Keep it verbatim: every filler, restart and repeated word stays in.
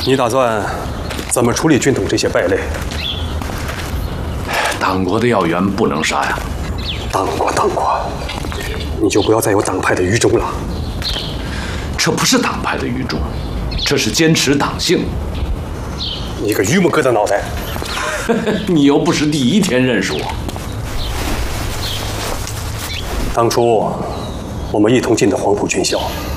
你打算怎么处理军统这些败类？ 党国的要员不能杀呀。 当过当过，你就不要再有党派的愚忠了。 这不是党派的愚忠，这是坚持党性。 你个榆木疙瘩脑袋！ 你又不是第一天认识我。 当初我们一同进的黄埔军校，